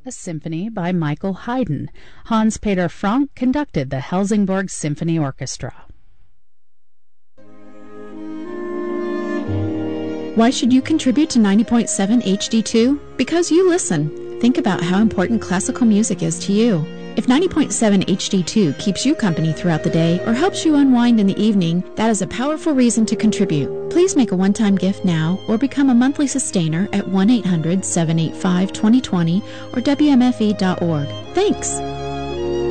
a symphony by Michael Haydn. Hans-Peter Frank conducted the Helsingborg Symphony Orchestra. Why should you contribute to 90.7 HD2? Because you listen. Think about how important classical music is to you. If 90.7 HD2 keeps you company throughout the day or helps you unwind in the evening, that is a powerful reason to contribute. Please make a one-time gift now or become a monthly sustainer at 1-800-785-2020 or WMFE.org. Thanks!